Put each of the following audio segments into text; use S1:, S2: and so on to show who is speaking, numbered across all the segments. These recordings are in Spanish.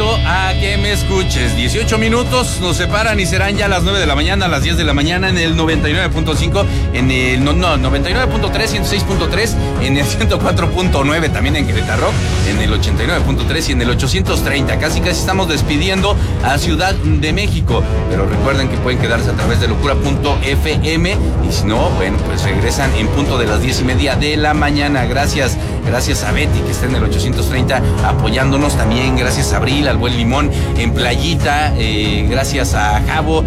S1: invito a que me escuches. 18 minutos nos separan y serán ya las 9 de la mañana, a las 10 de la mañana en el 99.5, en el 99.3, 106.3, en el 104.9 también en Querétaro, en el 89.3 y en el 830. Casi estamos despidiendo a Ciudad de México, pero recuerden que pueden quedarse a través de locura.fm y si no, bueno, pues regresan en punto de las 10:30 de la mañana. Gracias a Betty que está en el 830 apoyándonos también, gracias a Abril, al Buen Limón en Playita, gracias a Javo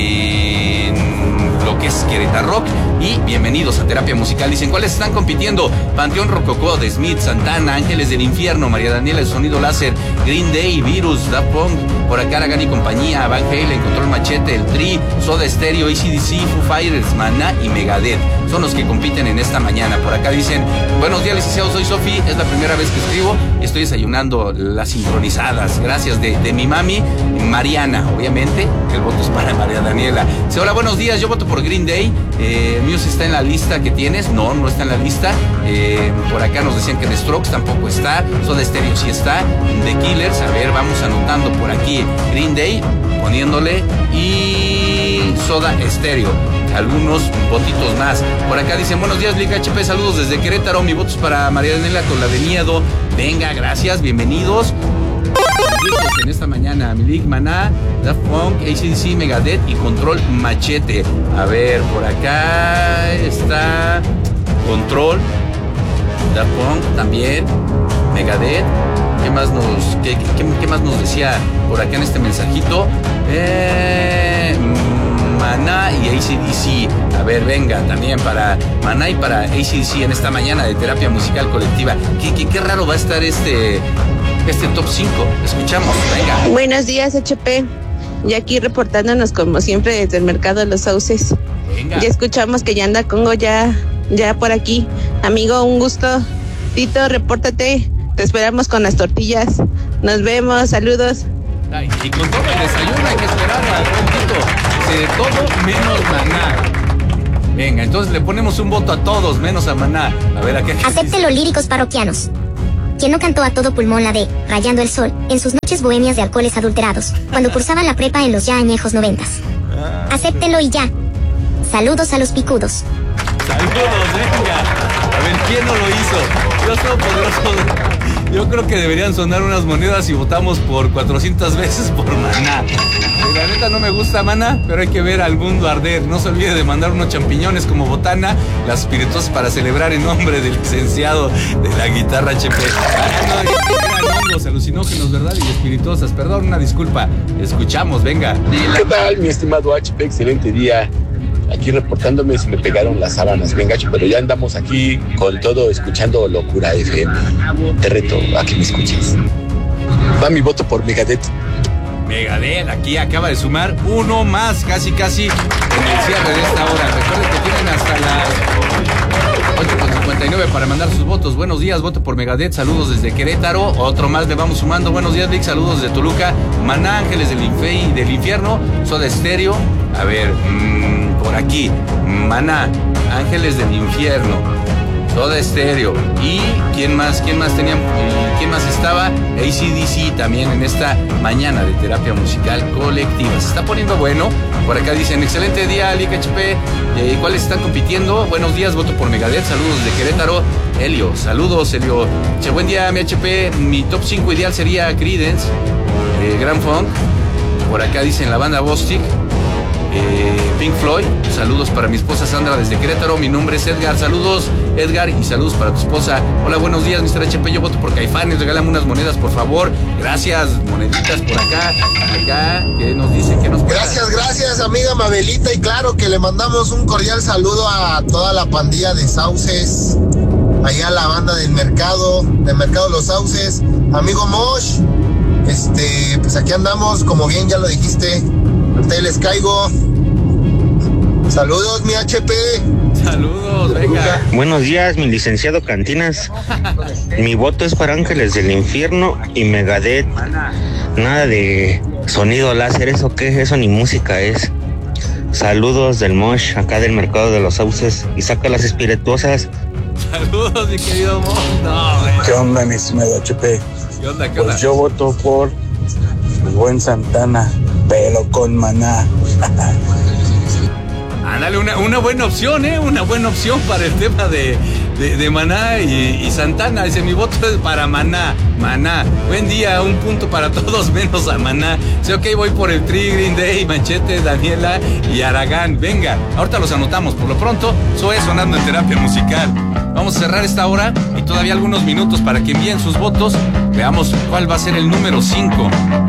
S1: en lo que es Querétaro Rock, y bienvenidos a Terapia Musical. Dicen, ¿cuáles están compitiendo? Panteón Rococó, The Smith, Santana, Ángeles del Infierno, María Daniela, El Sonido Láser, Green Day, Virus, Daft Punk, por acá Aragán y compañía, Van Halen, Control Machete, El Tri, Soda Stereo, AC/DC, Foo Fighters, Maná y Megadeth. Son los que compiten en esta mañana. Por acá dicen, buenos días licenciado, soy Sofi, es la primera vez que escribo, estoy desayunando las sincronizadas, gracias de mi mami Mariana, obviamente, el voto es para María Daniela. Dice, hola, buenos días, yo voto por Green Day, Muse está en la lista que tienes, no está en la lista, por acá nos decían que The Strokes tampoco está, Soda Stereo sí está, The Killers, a ver, vamos anotando por aquí, Green Day, poniéndole, y Soda Stereo. Algunos votitos más. Por acá dicen, buenos días, Liga HP, saludos desde Querétaro, mi voto es para María Daniela con la de Miedo. Venga, gracias, bienvenidos. En esta mañana, Milik, Maná, Daft Punk, AC/DC, Megadeth y Control Machete. A ver, por acá está Control, Daft Punk también, Megadeth. ¿Qué más nos decía por acá en este mensajito? Maná y AC/DC. A ver, venga, también para Maná y para AC/DC en esta mañana de Terapia Musical Colectiva. Qué raro va a estar este top 5. Escuchamos, venga.
S2: Buenos días, HP. Y aquí reportándonos como siempre desde el Mercado de los Sauces.
S1: Venga.
S2: Ya escuchamos que ya anda Congo ya por aquí. Amigo, un gusto. Tito, repórtate. Te esperamos con las tortillas. Nos vemos, saludos.
S1: Ay, y con todo el desayuno hay que esperar al Tito. De todo menos Maná. Venga, entonces le ponemos un voto a todos menos a Maná. A ver, ¿a qué?
S3: Acepten los líricos parroquianos. ¿Quién no cantó a todo pulmón la de Rayando el Sol en sus noches bohemias de alcoholes adulterados, cuando cursaba la prepa en los ya añejos 90s? Acéptenlo y ya. Saludos a los picudos.
S1: Saludos, venga. A ver, ¿quién no lo hizo? Dios Todopoderoso. Yo creo que deberían sonar unas monedas y votamos por 400 veces por Maná. La neta no me gusta Maná, pero hay que ver al mundo arder. No se olvide de mandar unos champiñones como botana, las espirituosas para celebrar en nombre del licenciado de la guitarra HP. Eran hongos alucinógenos, ¿verdad? Y espirituosas. Perdón, una disculpa. Escuchamos, venga.
S4: ¿Qué tal, mi estimado HP? Excelente día. Aquí reportándome, se me pegaron las sábanas, bien gacho, pero ya andamos aquí con todo, escuchando Locura FM. Te reto a que me escuches. Va mi voto por Megadeth.
S1: Megadeth, aquí acaba de sumar uno más, casi en el cierre de esta hora. Recuerden que tienen hasta las 8:59 para mandar sus votos. Buenos días, voto por Megadeth, saludos desde Querétaro. Otro más le vamos sumando. Buenos días, Vic, saludos desde Toluca. Maná, Ángeles del Infierno, Soda Stereo. A ver, por aquí, Maná, Ángeles del Infierno, Soda Stereo. ¿Y quién más tenían? ¿Quién más estaba? AC/DC también en esta mañana de Terapia Musical Colectiva. Se está poniendo bueno. Por acá dicen, excelente día, Liga HP. ¿Cuáles están compitiendo? Buenos días, voto por Megadeth. Saludos de Querétaro. Elio, saludos, Elio. Che, buen día, mi HP. Mi top 5 ideal sería Creedence, Grand Funk. Por acá dicen la banda Bostic, Pink Floyd. Saludos para mi esposa Sandra desde Querétaro. Mi nombre es Edgar. Saludos, Edgar, y saludos para tu esposa. Hola, buenos días, Mr. HP. Yo voto por Caifanes. Regálame unas monedas, por favor. Gracias, moneditas por acá. ¿Qué nos dice? ¿Qué nos cuenta?
S5: Gracias, amiga Mabelita. Y claro que le mandamos un cordial saludo a toda la pandilla de Sauces. Allá la banda del Mercado Los Sauces. Amigo Mosh. Pues aquí andamos, como bien ya lo dijiste. Te les caigo. Saludos, mi HP.
S1: Saludos, venga.
S6: Buenos días, mi licenciado Cantinas. Mi voto es para Ángeles del Infierno y Megadeth. Nada de sonido láser, ¿eso qué es? Eso ni música es. Saludos del Mosh, acá del Mercado de los Sauces. Y saca las espirituosas.
S1: Saludos, mi querido Mosh.
S7: ¿Qué onda, mi estimado HP?
S1: ¿Qué onda?
S7: Pues yo voto por el buen Santana, pero con Maná.
S1: Ándale, una buena opción, una buena opción para el tema de Maná y Santana. Dice, mi voto es para Maná. Buen día, un punto para todos menos a Maná. Dice, ok, voy por el Tri, Green Day, Machete, Daniela y Aragán. Venga, ahorita los anotamos. Por lo pronto, Zoe sonando en Terapia Musical. Vamos a cerrar esta hora y todavía algunos minutos para que envíen sus votos. Veamos cuál va a ser el número 5.